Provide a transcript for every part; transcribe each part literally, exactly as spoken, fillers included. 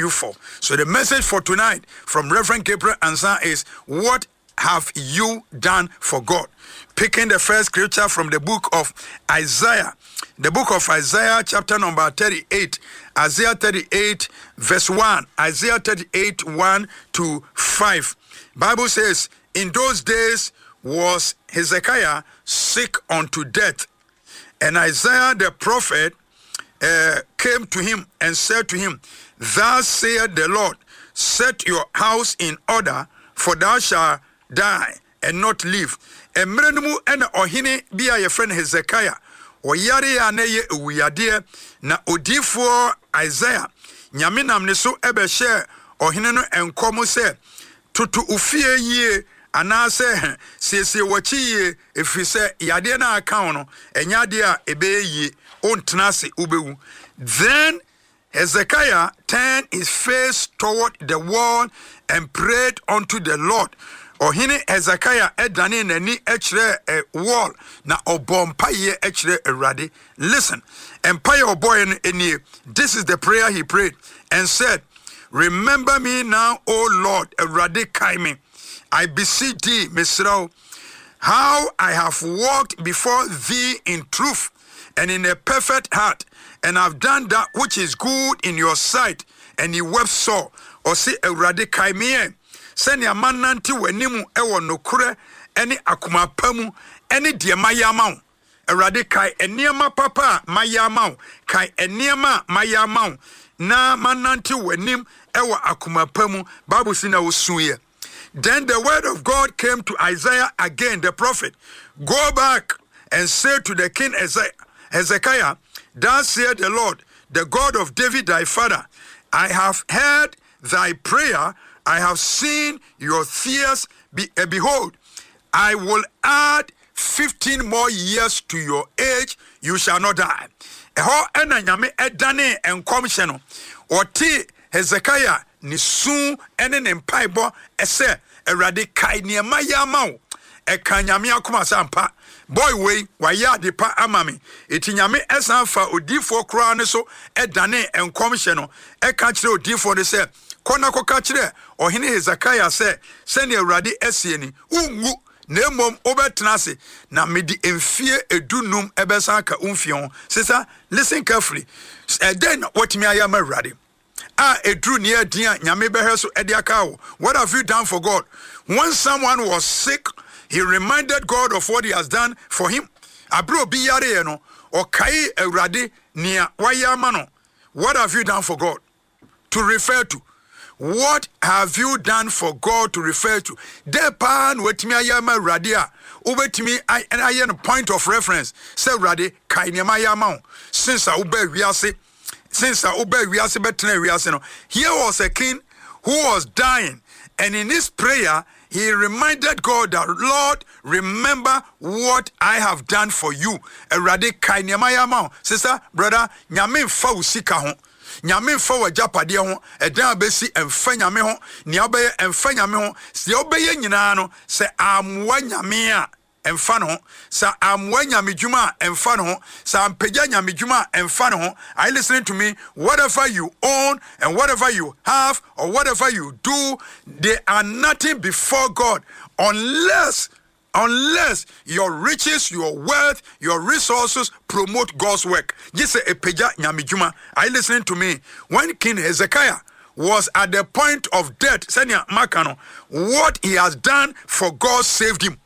you for? So the message for tonight from Reverend Gabriel Ansah is, what have you done for God? Picking the first scripture from the book of Isaiah. The book of Isaiah, chapter number thirty-eight. Isaiah thirty-eight, verse one. Isaiah thirty-eight, one to five. Bible says, in those days was Hezekiah sick unto death. And Isaiah the prophet uh, came to him and said to him, thus saith the Lord, set your house in order, for thou shalt die and not live. Emrenumu ena ohine bia ye friend Hezekiah oyare ya na ye ewuyade na odifo Isaiah nyame nam ne so ebe hye ohine no enkomo se tutu ufie yie anase siesie wachi yie efise yade na aka no enyade a ebe yie ontnase ubewu. Then Hezekiah turned his face toward the wall and prayed unto the Lord. Ohine Hezekiah edane nani echre a wall na obompaye echre erade. Listen, empire oboy eni. This is the prayer he prayed and said, remember me now, O Lord, erade kaime. I beseech thee, Misrao, how I have walked before thee in truth and in a perfect heart, and have done that which is good in your sight. And he wept sore. Or say erade kaime. Send your man nanti wenimu ewo nokure eni akuma pamu eni die mayamau erade kai eniema papa mayamau kai eniema mayamau na mananti wenim ewo akuma pamu. Bible sina usuye. Then the word of God came to Isaiah again, the prophet. Go back and say to the king Hezekiah, thus saith the Lord, the God of David thy father, I have heard thy prayer, I have seen your tears. Be, uh, behold, I will add fifteen more years to your age. You shall not die. Eho ena nyame edane enkomhye no. Oti Hezekiah ni su ene ne mpaibo ese erade kai niema ya mawo. Eka nyame akoma sampa. Boy way waya de pa amame. Eti nyame esanfa odifo kra ne so edane enkomhye no. Eka kire odifo de se kona koka kire ohene Hezekiah se sene awurade esieni ungu na emom obetnase na medi emfie edunum ebesa ka umfie ho. Sister, listen carefully. And then what me ayama awurade ah edru ne adin nyame behwe so ede aka wo. What have you done for God? When someone was sick, he reminded God of what he has done for him. Abro bi yare no o kai awurade nia wayama no. What have you done for God? To refer to. What have you done for God to refer to? De pan wetimi ayama radia. Ubetimi I and I am a point of reference. Say radi kainema yama. Since I ube wiase, since I ube wiase betene wiase no. Here was a king who was dying, and in his prayer he reminded God that, Lord, remember what I have done for you. Radi kainema yama. Sister, brother, nyame fa usika ho. Nyame fa wa japade ho edan abesi emfa nyame ho ne obeye emfa nyame ho se obeye nyina no se amwa nyame a emfa no ho sa amwa nyame dwuma emfa no ho sa ampagya nyame dwuma emfa no ho. Are you listening to me? Whatever you own and whatever you have or whatever you do, they are nothing before God unless Unless your riches, your wealth, your resources promote God's work. Just a peja nyamijuma. Are you listening to me? When King Hezekiah was at the point of death, Senya Makano, what he has done for God saved him.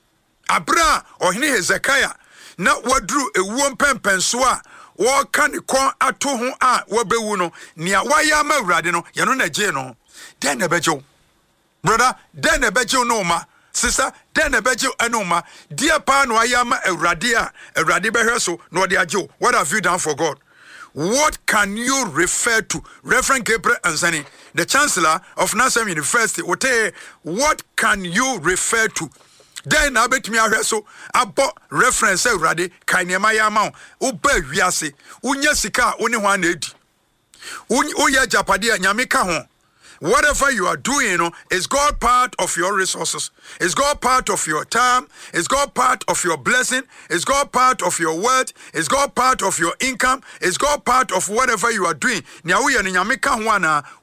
Abra or Hezekiah, not what drew a womb pen pensua. What can you call a two home a wabewuno near Wayama Radino, Yanona Jeno? Then a bejo. Brother, then a bejo no ma. Sister, then a bejo anoma. Dear pan Wayama a radia, a radibeherso, no dia Joe. What have you done for God? What can you refer to? Reverend Gabriel Ansah, the Chancellor of Nassau University, what can you refer to? Then I bet me a reso about reference ready, Kainema Yamau, Ube Viasi, Unya Sika, only one eighty. Unya Japadia, Yamika home. Whatever you are doing, you know, is God part of your resources? Is God part of your time? Is God part of your blessing? Is God part of your wealth? Is God part of your income? Is God part of whatever you are doing? Nya uya ni nyamika huana